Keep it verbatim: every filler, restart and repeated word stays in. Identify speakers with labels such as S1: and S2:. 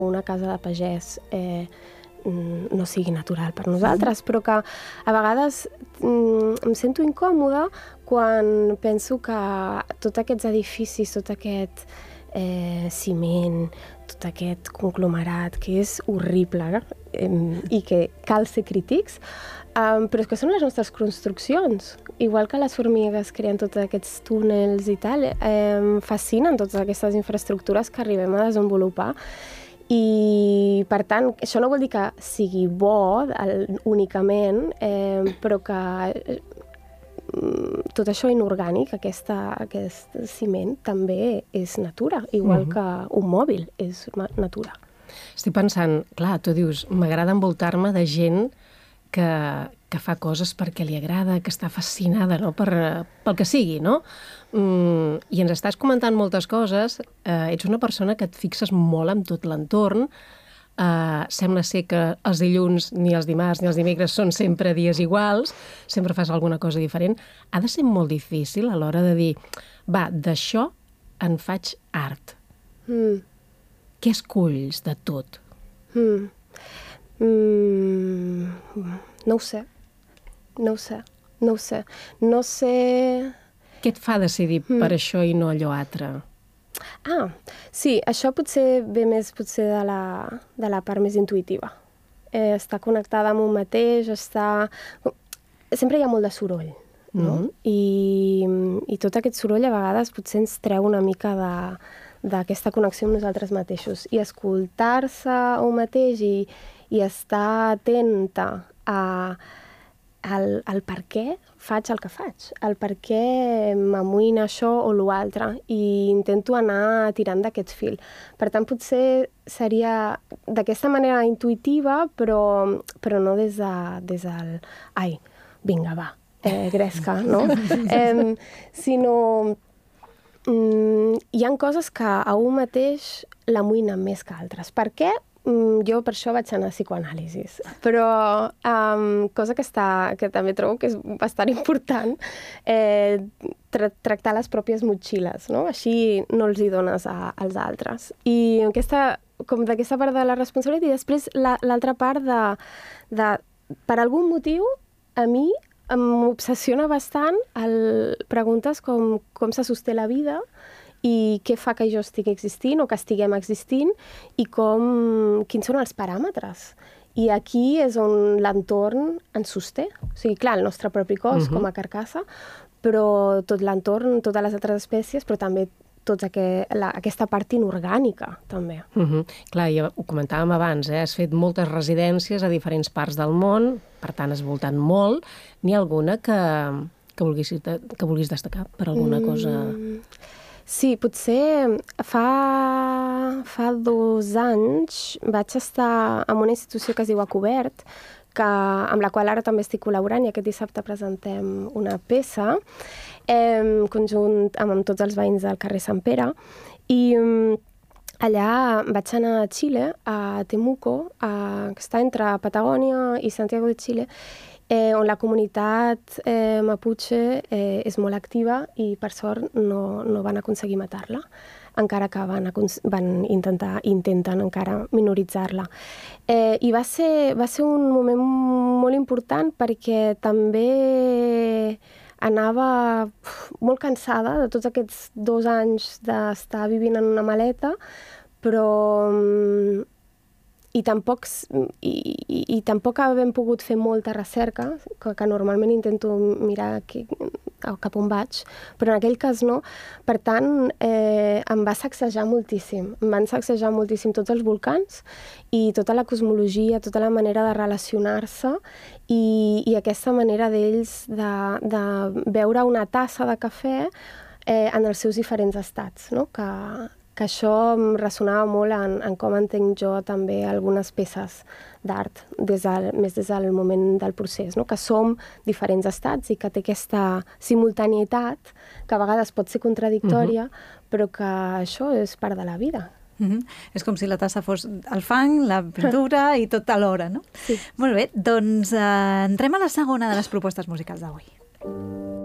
S1: una casa de pagès eh, no sigui natural per nosaltres, però que a vegades mm, em sento incòmoda quan penso que tots aquests edificis, tot aquest eh, ciment, tot aquest conglomerat, que és horrible eh, i que cal ser crítics, Um, però és que són les nostres construccions. Igual que les formigues creen tots aquests túnels i tal, eh, fascinen totes aquestes infraestructures que arribem a desenvolupar. I, per tant, això no vol dir que sigui bo el, únicament, eh, però que eh, tot això inorgànic, aquesta, aquest ciment, també és natura, igual uh-huh. que un mòbil és natura.
S2: Estic pensant, clar, tu dius, m'agrada envoltar-me de gent que, que fa coses perquè li agrada, que està fascinada, no? per, pel que sigui, no? Mm, I ens estàs comentant moltes coses, eh, ets una persona que et fixes molt en tot l'entorn, eh, sembla ser que els dilluns, ni els dimarts, ni els dimecres són sempre dies iguals, sempre fas alguna cosa diferent. Ha de ser molt difícil a l'hora de dir, va, d'això en faig art.
S1: Mm.
S2: Què esculls de tot?
S1: Mm. Mm, no ho sé, no ho sé, no ho sé, no sé...
S2: Què et fa decidir mm. per això i no allò altre?
S1: Ah, sí, això potser ve més potser de la, de la part més intuïtiva. Eh, estar connectada amb un mateix, estar... Sempre hi ha molt de soroll, no? Mm-hmm. I, I tot aquest soroll a vegades potser ens treu una mica de... d'aquesta connexió amb nosaltres mateixos. I escoltar-se un mateix i, i estar atenta a, al, al per què faig el que faig, el per què m'amoïna això o l'altre, i intento anar tirant d'aquest fil. Per tant, potser seria d'aquesta manera intuïtiva, però, però no des, de, des del... Ai, vinga, va, eh, gresca, no? eh, sinó... Mm, hi ha coses que a un mateix l'amoïnen més que altres. Per què? Mm, jo per això vaig anar a psicoanàlisis. Però um, cosa que, està, que també trobo que és bastant important, eh, tra tractar les pròpies motxilles, no? Així no els hi dones a, als altres. I aquesta, com d'aquesta part de la responsabilitat, i després l'altra la, part de, de, per algun motiu, a mi m'obsessiona bastant el preguntes com, com se sosté la vida i què fa que jo estigui existint o que estiguem existint i com, quins són els paràmetres. I aquí és on l'entorn ens sosté. O sigui, clar, el nostre propi cos uh-huh. com a carcassa, però tot l'entorn, totes les altres espècies, però també tota aquest, la, aquesta part inorgànica, també.
S2: Uh-huh. Clar, ja ho comentàvem abans, eh? Has fet moltes residències a diferents parts del món, per tant, has voltat molt. N'hi ha alguna que, que, vulguis, que vulguis destacar per alguna mm, cosa?
S1: Sí, potser fa, fa dos anys vaig estar en una institució que es diu Acobert, que, amb la qual ara també estic col·laborant, i aquest dissabte presentem una peça eh, conjunt amb, amb tots els veïns del carrer Sant Pere, i eh, allà vaig anar a Xile, a Temuco, a, que està entre Patagònia i Santiago de Xile, eh, on la comunitat eh, Mapuche eh, és molt activa i per sort no, no van aconseguir matar-la, encara que van, van intentar, intenten encara minoritzar-la. Eh, I va ser, va ser un moment molt important perquè també anava molt cansada de tots aquests dos anys d'estar vivint en una maleta, però i tampoc, i, i, i tampoc havem pogut fer molta recerca, que, que normalment intento mirar aquí, cap on vaig, però en aquell cas no. Per tant, eh, em va sacsejar moltíssim. Em van sacsejar moltíssim tots els volcans i tota la cosmologia, tota la manera de relacionar-se i, i aquesta manera d'ells de, de veure una tassa de cafè eh, en els seus diferents estats, no? Que, que això em ressonava molt en, en com entenc jo també algunes peces d'art, des del, més des del moment del procés, no? Que som diferents estats i que té aquesta simultanietat, que a vegades pot ser contradictòria, uh-huh. però que això és part de la vida.
S3: Uh-huh. És com si la tassa fos el fang, la pintura i tot alhora, no?
S1: Sí.
S3: Molt bé, doncs eh, entrem a la segona de les propostes musicals d'avui.